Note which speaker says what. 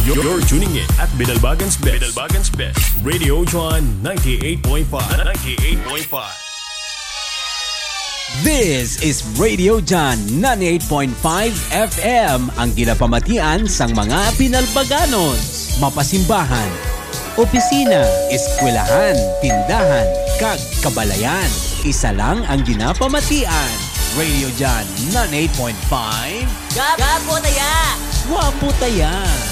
Speaker 1: You're tuning in at Bidalbagan's Best. Radio John 98.5.
Speaker 2: This is Radio John 98.5 FM, ang ginapamatian sang mga Binalbaganos. Mapasimbahan, opisina, eskwelahan, tindahan, kag kabalayan. Isa lang ang ginapamatian. Radio John 98.5.
Speaker 3: Gapo taya!
Speaker 2: Wapo taya!